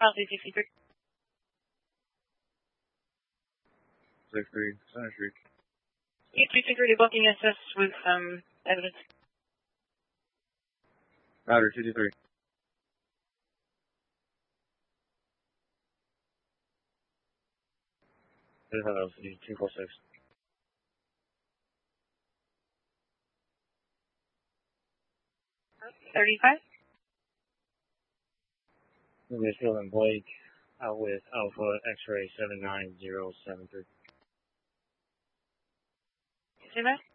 Policy 63. 63, Center Street. 83 security booking assist with evidence. Router 223. Hello, 246. $35. Lucas Hill and Blake out with Alpha X-ray 79073. Say that?